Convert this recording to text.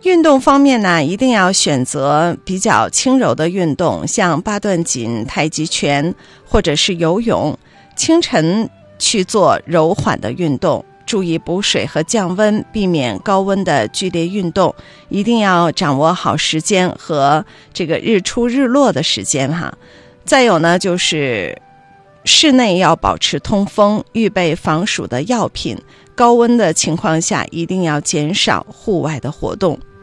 运动方面呢，一定要选择比较轻柔的运动，像八段锦、太极拳或者是游泳。清晨去做柔缓的运动，注意补水和降温，避免高温的剧烈运动。一定要掌握好时间和这个日出日落的时间哈。再有呢，就是室内要保持通风，预备防暑的药品。高温的情况下，一定要减少户外的活动。